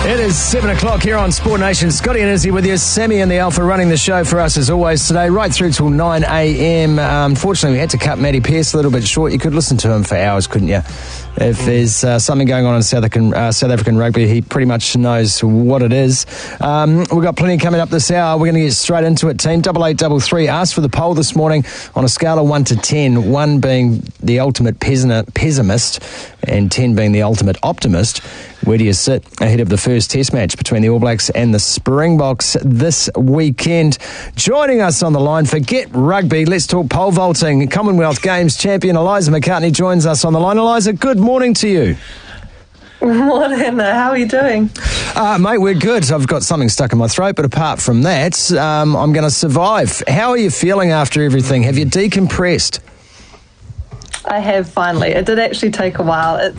It is 7 o'clock here on Sport Nation. Scotty and Izzy with you. Sammy and the Alpha running the show for us as always today, right through till 9 a.m. Unfortunately, we had to cut Matty Pearce a little bit short. You could listen to him for hours, couldn't you? If there's something going on in South African rugby, he pretty much knows what it is. We've got plenty coming up this hour. We're going to get straight into it. Team 8833 asked for the poll this morning on a scale of 1 to 10, 1 being the ultimate pessimist and 10 being the ultimate optimist. Where do you sit ahead of the first test match between the All Blacks and the Springboks this weekend? Joining us on the line for Get Rugby, let's talk pole vaulting. Commonwealth Games champion Eliza McCartney joins us on the line. Eliza, good morning to you. Morning, how are you doing? Mate, we're good. I've got something stuck in my throat, but apart from that, I'm going to survive. How are you feeling after everything? Have you decompressed? I have finally. It did actually take a while. It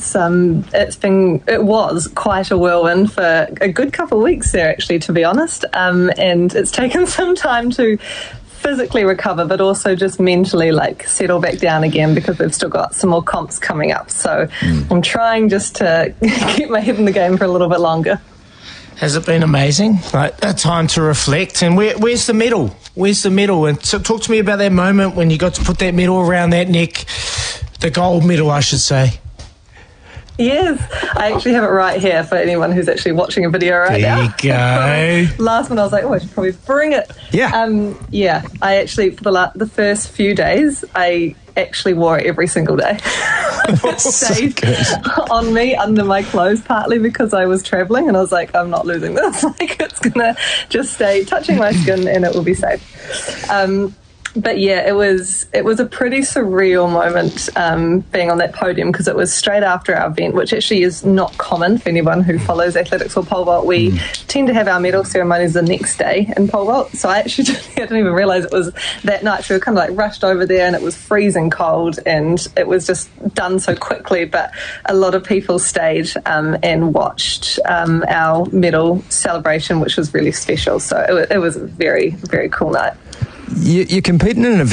was quite a whirlwind for a good couple of weeks there, actually, to be honest. And it's taken some time to physically recover, but also just mentally settle back down again because we've still got some more comps coming up. So I'm trying just to keep my head in the game for a little bit longer. Has it been amazing? A time to reflect. And where's the medal? Where's the medal? And so talk to me about that moment when you got to put that medal around that neck. The gold medal, I should say. Yes, I actually have it right here for anyone who's actually watching a video right now. There you go. Last one, I was like, I should probably bring it. Yeah. I actually, for the first few days, I actually wore it every single day. It stayed on me under my clothes, partly because I was travelling, and I was like, I'm not losing this. It's going to just stay touching my skin and it will be safe. But yeah, it was a pretty surreal moment being on that podium because it was straight after our event, which actually is not common for anyone who follows athletics or pole vault. We tend to have our medal ceremonies the next day in pole vault, so I actually didn't even realise it was that night. We were kind of rushed over there and it was freezing cold and it was just done so quickly, but a lot of people stayed and watched our medal celebration, which was really special. So it was a very, very cool night. You're competing in an event